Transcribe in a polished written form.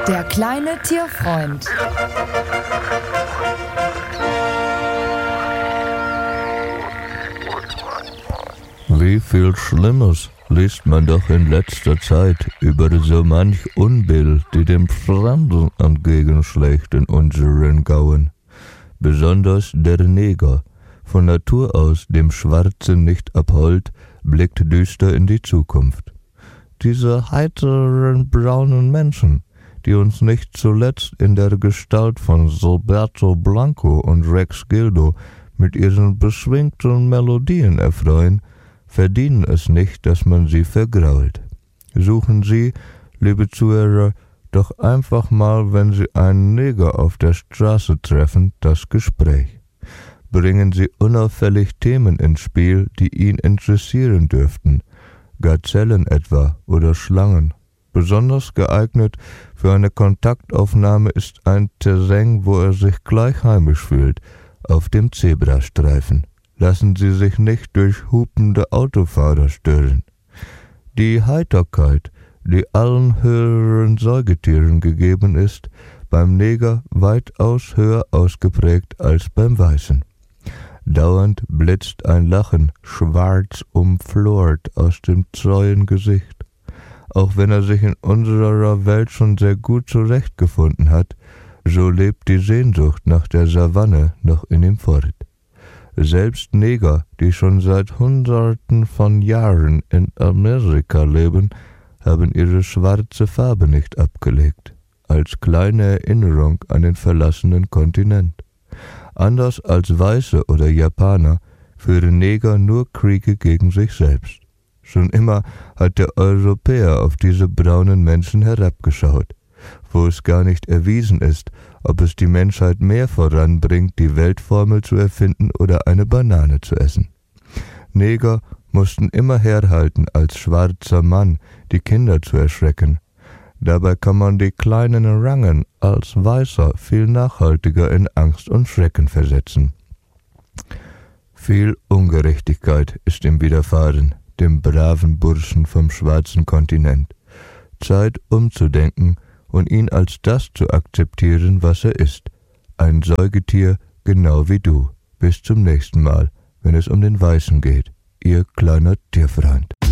Der kleine Tierfreund. Wie viel Schlimmes liest man doch in letzter Zeit über so manch Unbill, die dem Fremden entgegenschlägt in unseren Gauen. Besonders der Neger, von Natur aus dem Schwarzen nicht abhold, blickt düster in die Zukunft. Diese heiteren braunen Menschen, die uns nicht zuletzt in der Gestalt von Gilberto Blanco und Rex Gildo mit ihren beschwingten Melodien erfreuen, verdienen es nicht, dass man sie vergrault. Suchen Sie, liebe Zuhörer, doch einfach mal, wenn Sie einen Neger auf der Straße treffen, das Gespräch. Bringen Sie unauffällig Themen ins Spiel, die ihn interessieren dürften. Gazellen etwa oder Schlangen. Besonders geeignet für eine Kontaktaufnahme ist ein Terrain, wo er sich gleich heimisch fühlt, auf dem Zebrastreifen. Lassen Sie sich nicht durch hupende Autofahrer stören. Die Heiterkeit, die allen höheren Säugetieren gegeben ist, beim Neger weitaus höher ausgeprägt als beim Weißen. Dauernd blitzt ein Lachen, schwarz umflort, aus dem treuen Gesicht. Auch wenn er sich in unserer Welt schon sehr gut zurechtgefunden hat, so lebt die Sehnsucht nach der Savanne noch in ihm fort. Selbst Neger, die schon seit Hunderten von Jahren in Amerika leben, haben ihre schwarze Farbe nicht abgelegt, als kleine Erinnerung an den verlassenen Kontinent. Anders als Weiße oder Japaner führen Neger nur Kriege gegen sich selbst. Schon immer hat der Europäer auf diese braunen Menschen herabgeschaut, wo es gar nicht erwiesen ist, ob es die Menschheit mehr voranbringt, die Weltformel zu erfinden oder eine Banane zu essen. Neger mussten immer herhalten, als schwarzer Mann die Kinder zu erschrecken. Dabei kann man die kleinen Rangen als Weißer viel nachhaltiger in Angst und Schrecken versetzen. Viel Ungerechtigkeit ist ihm widerfahren, dem braven Burschen vom schwarzen Kontinent. Zeit umzudenken und ihn als das zu akzeptieren, was er ist. Ein Säugetier genau wie du. Bis zum nächsten Mal, wenn es um den Weißen geht. Ihr kleiner Tierfreund.